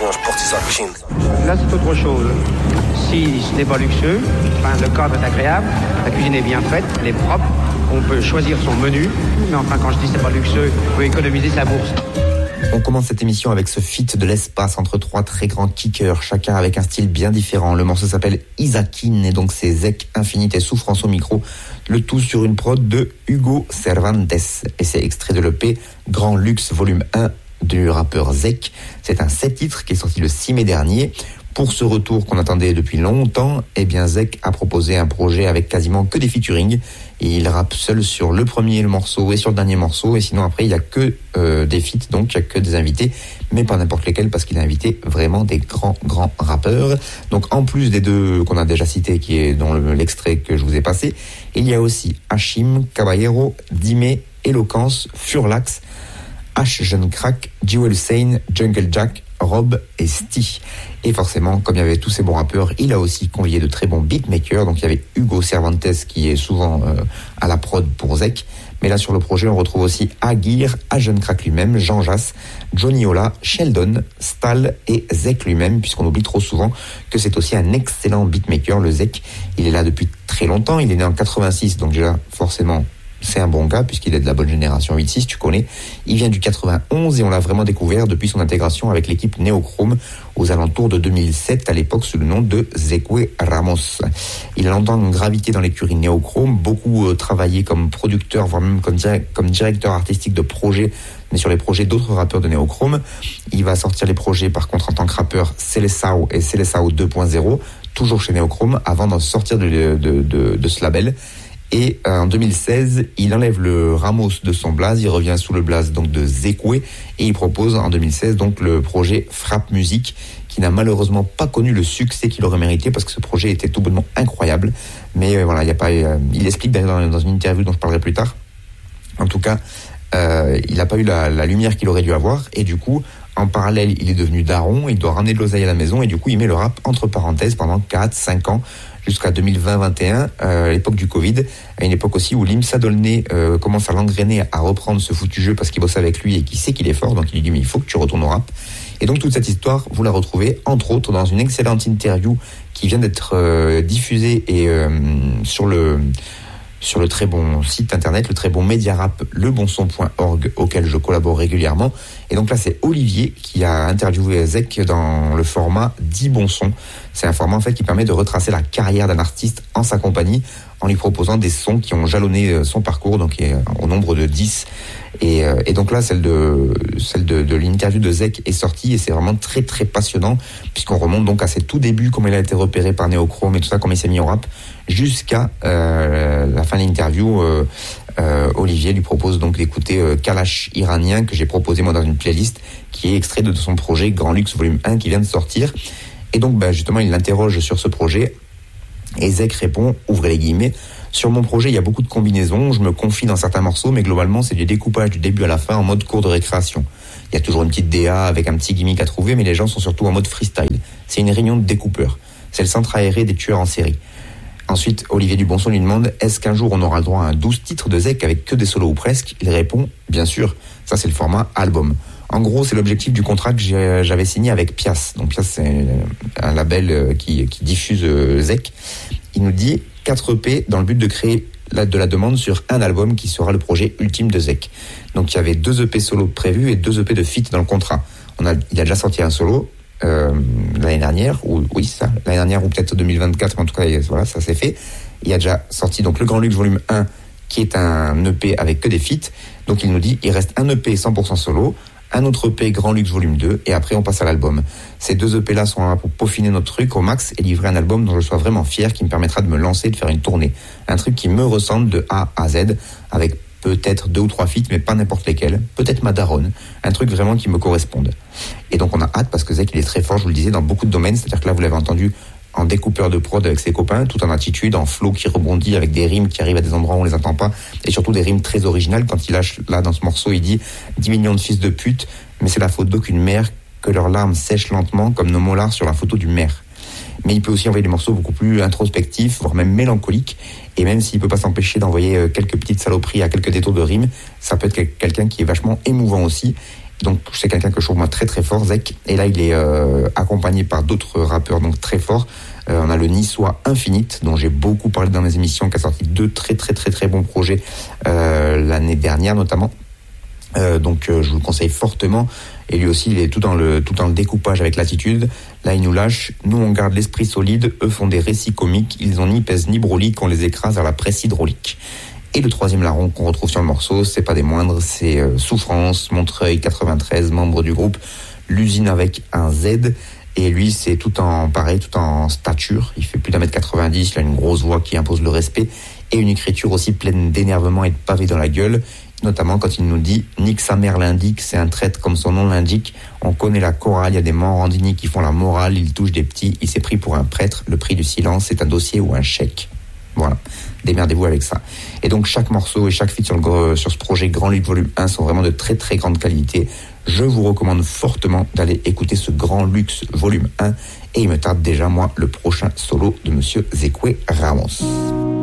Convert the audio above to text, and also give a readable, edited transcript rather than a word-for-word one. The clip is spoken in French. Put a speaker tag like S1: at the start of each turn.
S1: Là, c'est autre chose. Si ce n'est pas luxueux, le cadre est agréable, la cuisine est bien faite, elle est propre, on peut choisir son menu, mais enfin, quand je dis c'est pas luxueux, on peut économiser sa bourse.
S2: On commence cette émission avec ce feat de l'espace entre trois très grands kickers, chacun avec un style bien différent. Le morceau s'appelle Isakin et donc c'est Zek, Infinite et Souffrance au micro. Le tout sur une prod de Hugo Cervantes. Et c'est extrait de l'EP Grand Luxe volume 1 du rappeur Zek. C'est un 7 titres qui est sorti le 6 mai dernier. Pour ce retour qu'on attendait depuis longtemps, eh bien Zek a proposé un projet avec quasiment que des featuring. Et il rappe seul sur le premier morceau et sur le dernier morceau. Et sinon après il n'y a que des feats, donc il n'y a que des invités, mais pas n'importe lesquels parce qu'il a invité vraiment des grands rappeurs. Donc en plus des deux qu'on a déjà cités, qui est dans l'extrait que je vous ai passé, il y a aussi Hachim, Caballero, Dime, Eloquence, Furlax, H Jeune Crack, Jewel Hussein, Jungle Jack, Rob et Sti. Et forcément, comme il y avait tous ces bons rappeurs, il a aussi convié de très bons beatmakers. Donc il y avait Hugo Cervantes qui est souvent à la prod pour Zek. Mais là sur le projet, on retrouve aussi Aguirre, Jeune Crack lui-même, Jean Jass, Johnny Ola, Sheldon, Stahl et Zek lui-même, puisqu'on oublie trop souvent que c'est aussi un excellent beatmaker, le Zek. Il est là depuis très longtemps, il est né en 86, donc déjà forcément c'est un bon gars puisqu'il est de la bonne génération 8-6, tu connais. Il vient du 91 et on l'a vraiment découvert depuis son intégration avec l'équipe Neochrome aux alentours de 2007, à l'époque sous le nom de Zekwe Ramos. Il a longtemps gravité dans l'écurie Neochrome, beaucoup travaillé comme producteur, voire même comme directeur artistique de projet, mais sur les projets d'autres rappeurs de Neochrome. Il va sortir les projets par contre en tant que rappeur Seleção et Seleção 2.0, toujours chez Neochrome, avant d'en sortir de ce label. Et en 2016, il enlève le Ramos de son blaze, il revient sous le blaze donc de Zekwe et il propose en 2016 donc le projet Frappe Musique, qui n'a malheureusement pas connu le succès qu'il aurait mérité parce que ce projet était tout bonnement incroyable. Mais voilà, il y a pas, il explique d'ailleurs dans une interview dont je parlerai plus tard. En tout cas, il n'a pas eu la lumière qu'il aurait dû avoir et du coup, en parallèle, il est devenu daron, il doit ramener de l'oseille à la maison et du coup, il met le rap entre parenthèses pendant 4-5 ans. Jusqu'à 2020-21, à l'époque du Covid, à une époque aussi où Limsa Dolné commence à l'engrainer à reprendre ce foutu jeu parce qu'il bosse avec lui et qu'il sait qu'il est fort, donc il lui dit mais il faut que tu retournes au rap. Et donc toute cette histoire, vous la retrouvez entre autres dans une excellente interview qui vient d'être diffusée et sur le très bon site internet, le très bon média rap, lebonson.org, auquel je collabore régulièrement. Et donc là, c'est Olivier qui a interviewé Zek dans le format 10 bons sons. C'est un format en fait qui permet de retracer la carrière d'un artiste en sa compagnie en lui proposant des sons qui ont jalonné son parcours, donc au nombre de 10. Et donc là, celle de l'interview de Zek est sortie et c'est vraiment très très passionnant puisqu'on remonte donc à ses tout débuts, comment il a été repéré par Neochrome et tout ça, comment il s'est mis au rap, jusqu'à la fin de l'interview. Olivier lui propose donc d'écouter Kalash Iranien que j'ai proposé moi dans une playlist qui est extrait de son projet Grand Luxe volume 1 qui vient de sortir. Et donc justement il l'interroge sur ce projet et Zek répond, ouvrez les guillemets, sur mon projet il y a beaucoup de combinaisons, je me confie dans certains morceaux mais globalement c'est du découpage du début à la fin en mode cours de récréation. Il y a toujours une petite DA avec un petit gimmick à trouver mais les gens sont surtout en mode freestyle. C'est une réunion de découpeurs. C'est le centre aéré des tueurs en série. Ensuite, Olivier Dubonson lui demande « Est-ce qu'un jour on aura le droit à un 12 titres de Zek avec que des solos ou presque ?» Il répond « Bien sûr, ça c'est le format album. » En gros, c'est l'objectif du contrat que j'avais signé avec Pias. Donc Pias, c'est un label qui diffuse Zek. Il nous dit 4 EP dans le but de créer de la demande sur un album qui sera le projet ultime de Zek. Donc il y avait 2 EP solo prévus et 2 EP de feat dans le contrat. Il a déjà sorti un solo l'année dernière, l'année dernière ou peut-être 2024, mais en tout cas voilà, ça s'est fait. Il a déjà sorti donc le Grand Luxe volume 1 qui est un EP avec que des feats. Donc il nous dit il reste un EP 100% solo, un autre EP Grand Luxe volume 2 et après on passe à l'album. Ces 2 EP là sont là pour peaufiner notre truc au max et livrer un album dont je sois vraiment fier, qui me permettra de me lancer, de faire une tournée. Un truc qui me ressemble de A à Z avec peut-être 2 ou 3 feats, mais pas n'importe lesquels. Peut-être ma daronne. Un truc vraiment qui me corresponde. Et donc on a hâte parce que Zek il est très fort, je vous le disais, dans beaucoup de domaines. C'est-à-dire que là vous l'avez entendu en découpeur de prod avec ses copains, tout en attitude, en flow qui rebondit avec des rimes qui arrivent à des endroits où on les entend pas, et surtout des rimes très originales. Quand il lâche, là dans ce morceau, il dit 10 millions de fils de pute, mais c'est la faute d'aucune mère que leurs larmes sèchent lentement comme nos molars sur la photo du maire. Mais il peut aussi envoyer des morceaux beaucoup plus introspectifs, voire même mélancoliques. Et même s'il peut pas s'empêcher d'envoyer quelques petites saloperies à quelques détours de rimes, ça peut être quelqu'un qui est vachement émouvant aussi. Donc c'est quelqu'un que je trouve moi très très fort, Zek. Et là il est accompagné par d'autres rappeurs donc très forts. On a le Niçois Infinite, dont j'ai beaucoup parlé dans mes émissions, qui a sorti 2 très très très très bons projets l'année dernière notamment. Donc je vous le conseille fortement. Et lui aussi il est tout dans le découpage avec l'attitude. Là il nous lâche, nous on garde l'esprit solide, eux font des récits comiques, ils ont ni pèse ni brolique, on les écrase à la presse hydraulique. Et le troisième larron qu'on retrouve sur le morceau, c'est pas des moindres, c'est Souffrance, Montreuil 93, membre du groupe L'Usine avec un Z. Et lui, c'est tout en stature. Il fait plus d'1m90, il a une grosse voix qui impose le respect. Et une écriture aussi pleine d'énervement et de pavés dans la gueule. Notamment quand il nous dit « Nique sa mère l'indique, c'est un traître comme son nom l'indique. On connaît la chorale, il y a des morandini qui font la morale. Il touche des petits, il s'est pris pour un prêtre. Le prix du silence, c'est un dossier ou un chèque. » Voilà, démerdez-vous avec ça. Et donc chaque morceau et chaque feat sur ce projet Grand Luxe Volume 1 sont vraiment de très très grande qualité. Je vous recommande fortement d'aller écouter ce Grand Luxe Volume 1. Et il me tarde déjà, moi, le prochain solo de Monsieur Zekwe Ramos.